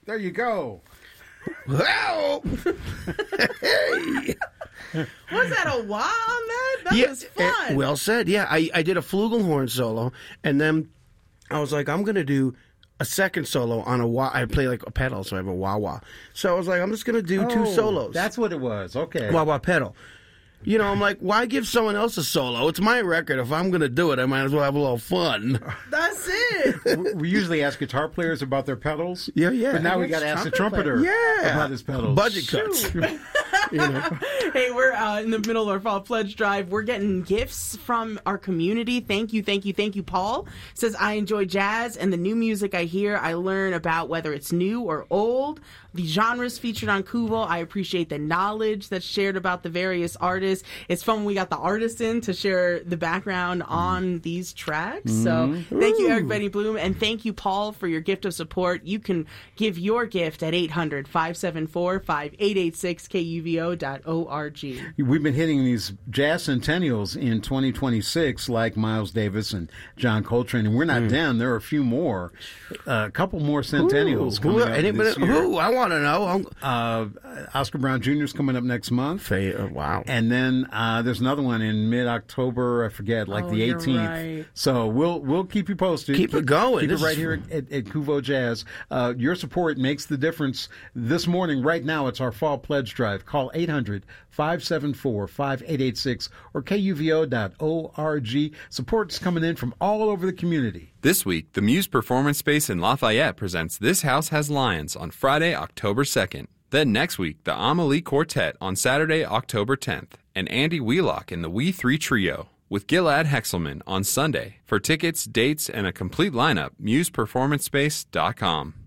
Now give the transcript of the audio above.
There you go. Well, hey. Was that a wah on that? That was fun. Well said. Yeah, I did a flugelhorn solo, and then I was like, I'm going to do a second solo on a wah. I play like a pedal, so I have a wah-wah. So I was like, I'm just going to do two solos. That's what it was. Okay. Wah-wah pedal. You know, I'm like, why give someone else a solo? It's my record. If I'm going to do it, I might as well have a little fun. That's it. We usually ask guitar players about their pedals. Yeah. But now we got to ask the trumpeter about his pedals. Budget cuts. You know. Hey, we're in the middle of our fall pledge drive. We're getting gifts from our community. Thank you. Paul says, I enjoy jazz and the new music I hear. I learn about whether it's new or old. The genres featured on Kuvo. I appreciate the knowledge that's shared about the various artists. It's fun when we got the artists in to share the background on these tracks. So thank you, Eric Benny Bloom, and thank you, Paul, for your gift of support. You can give your gift at 800-574-5886 KUVO.org. We've been hitting these jazz centennials in 2026, like Miles Davis and John Coltrane, and we're not done. There are a few more, a couple more centennials coming up this year. Who? I want to know. Oscar Brown Jr. is coming up next month. Wow. And then there's another one in mid-October, I forget, the 18th. Right. So we'll keep you posted. Keep it going. Keep it right here at Kuvo Jazz. Your support makes the difference. This morning, right now, it's our fall pledge drive. Call 800-574-5886 or KUVO.org. Support's coming in from all over the community. This week, the Muse Performance Space in Lafayette presents This House Has Lions on Friday, October 2nd. Then next week, the Amelie Quartet on Saturday, October 10th, and Andy Wheelock in the We Three Trio with Gilad Hexelman on Sunday. For tickets, dates, and a complete lineup, museperformancespace.com.